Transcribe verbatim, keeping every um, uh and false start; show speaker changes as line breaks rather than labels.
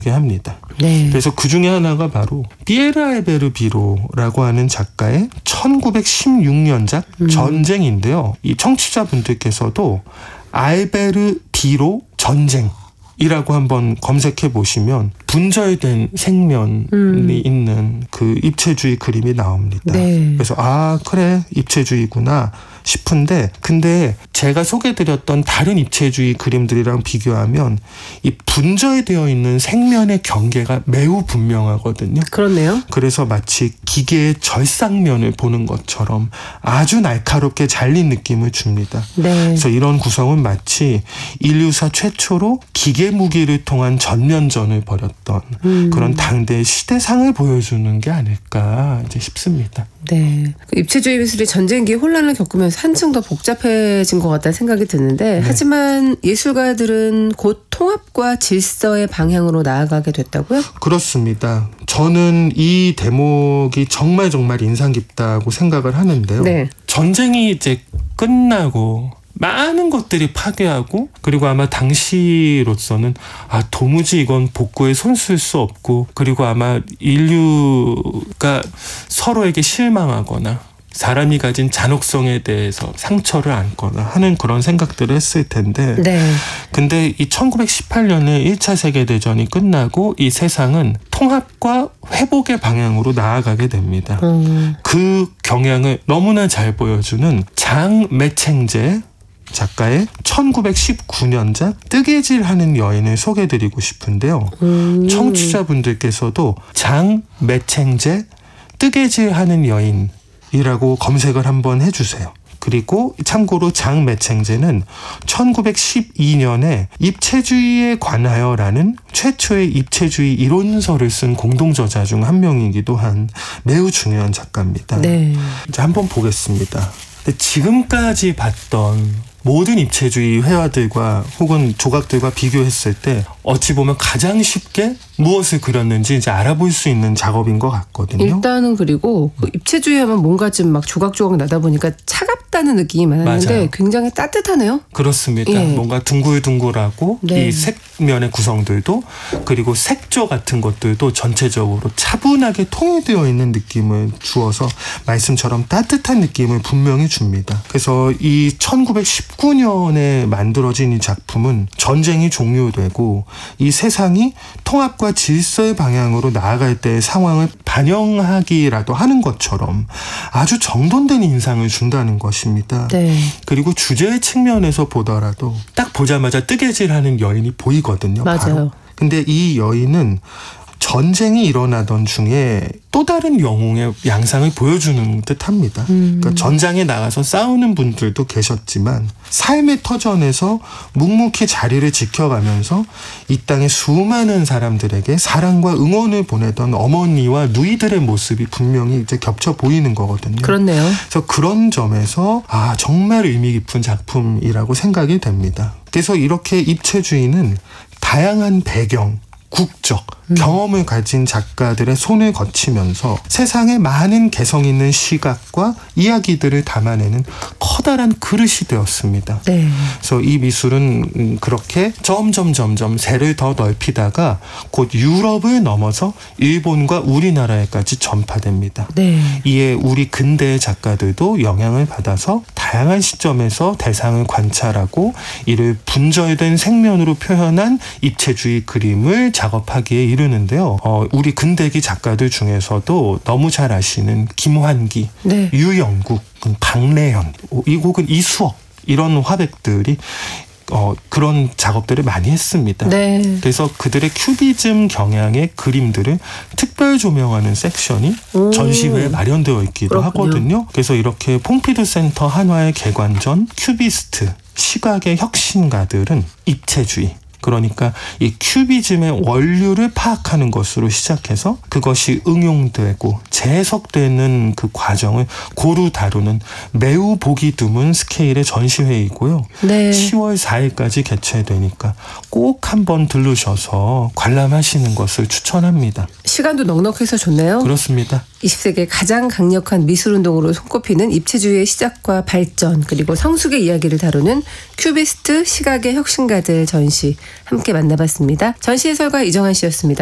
합니다.
네.
그래서 그 중에 하나가 바로 피에르 알베르 비로라고 하는 작가의 천구백십육 년작 음. 전쟁인데요. 이 청취자분들께서도 알베르 비로 전쟁 이라고 한번 검색해 보시면 분절된 생면이 음. 있는 그 입체주의 그림이 나옵니다.
네.
그래서 아 그래 입체주의구나 싶은데 근데 제가 소개드렸던 다른 입체주의 그림들이랑 비교하면 이 분절되어 있는 생면의 경계가 매우 분명하거든요.
그렇네요.
그래서 마치 기계의 절상면을 보는 것처럼 아주 날카롭게 잘린 느낌을 줍니다.
네.
그래서 이런 구성은 마치 인류사 최초로 기계 무기를 통한 전면전을 벌였던 음. 그런 당대의 시대상을 보여주는 게 아닐까 이제 싶습니다.
네. 입체주의 미술이 전쟁기 혼란을 겪으면서 한층 더 복잡해진 것 같다는 생각이 드는데 네. 하지만 예술가들은 곧 통합과 질서의 방향으로 나아가게 됐다고요?
그렇습니다. 저는 이 대목이 정말 정말 인상 깊다고 생각을 하는데요.
네.
전쟁이 이제 끝나고 많은 것들이 파괴하고 그리고 아마 당시로서는 아 도무지 이건 복구에 손쓸 수 없고 그리고 아마 인류가 서로에게 실망하거나 사람이 가진 잔혹성에 대해서 상처를 안거나 하는 그런 생각들을 했을 텐데
네.
근데 이 천구백십팔 년에 일 차 세계대전이 끝나고 이 세상은 통합과 회복의 방향으로 나아가게 됩니다.
음.
그 경향을 너무나 잘 보여주는 장 매챙제 작가의 천구백십구 년작 뜨개질하는 여인을 소개해드리고 싶은데요.
음.
청취자분들께서도 장 매챙제 뜨개질하는 여인이라고 검색을 한번 해주세요. 그리고 참고로 장 매챙제는 천구백십이 년에 입체주의에 관하여라는 최초의 입체주의 이론서를 쓴 공동저자 중 한 명이기도 한 매우 중요한 작가입니다.
네.
이제 한번 보겠습니다. 근데 지금까지 봤던 모든 입체주의 회화들과 혹은 조각들과 비교했을 때 어찌 보면 가장 쉽게 무엇을 그렸는지 이제 알아볼 수 있는 작업인 것 같거든요.
일단은 그리고 그 입체주의 하면 뭔가 좀 막 조각조각 나다 보니까 차갑다는 느낌이 많았는데
맞아요.
굉장히 따뜻하네요.
그렇습니다.
예.
뭔가 둥글둥글하고
네.
이 색면의 구성들도 그리고 색조 같은 것들도 전체적으로 차분하게 통일되어 있는 느낌을 주어서 말씀처럼 따뜻한 느낌을 분명히 줍니다. 그래서 이 천구백십구 년에 만들어진 이 작품은 전쟁이 종료되고 이 세상이 통합과 질서의 방향으로 나아갈 때의 상황을 반영하기라도 하는 것처럼 아주 정돈된 인상을 준다는 것입니다.
네.
그리고 주제의 측면에서 보더라도 딱 보자마자 뜨개질하는 여인이 보이거든요.
맞아요.
바로. 근데 이 여인은 전쟁이 일어나던 중에 또 다른 영웅의 양상을 보여주는 듯합니다.
음.
그러니까 전장에 나가서 싸우는 분들도 계셨지만 삶의 터전에서 묵묵히 자리를 지켜가면서 이 땅의 수많은 사람들에게 사랑과 응원을 보내던 어머니와 누이들의 모습이 분명히 이제 겹쳐 보이는 거거든요.
그렇네요.
그래서 그런 점에서 아 정말 의미 깊은 작품이라고 생각이 됩니다. 그래서 이렇게 입체주의는 다양한 배경, 국적, 음. 경험을 가진 작가들의 손을 거치면서 세상에 많은 개성 있는 시각과 이야기들을 담아내는 커다란 그릇이 되었습니다.
네.
그래서 이 미술은 그렇게 점점 점점 세를 더 넓히다가 곧 유럽을 넘어서 일본과 우리나라에까지 전파됩니다.
네.
이에 우리 근대의 작가들도 영향을 받아서 다양한 시점에서 대상을 관찰하고 이를 분절된 생면으로 표현한 입체주의 그림을 작업하기에 이르는데요. 어, 우리 근대기 작가들 중에서도 너무 잘 아시는 김환기,
네.
유영국, 박래현, 이 혹은 이수억 이런 화백들이 어, 그런 작업들을 많이 했습니다.
네.
그래서 그들의 큐비즘 경향의 그림들을 특별 조명하는 섹션이
오.
전시회에 마련되어 있기도
그렇군요.
하거든요. 그래서 이렇게 퐁피두 센터 한화의 개관전 큐비스트, 시각의 혁신가들은 입체주의, 그러니까 이 큐비즘의 원류를 파악하는 것으로 시작해서 그것이 응용되고 재해석되는 그 과정을 고루 다루는 매우 보기 드문 스케일의 전시회이고요.
네.
시월 사일까지 개최되니까 꼭 한번 들르셔서 관람하시는 것을 추천합니다.
시간도 넉넉해서 좋네요.
그렇습니다.
이십 세기의 가장 강력한 미술운동으로 손꼽히는 입체주의의 시작과 발전 그리고 성숙의 이야기를 다루는 큐비스트 시각의 혁신가들 전시 함께 만나봤습니다. 전시해설가 이정환 씨였습니다.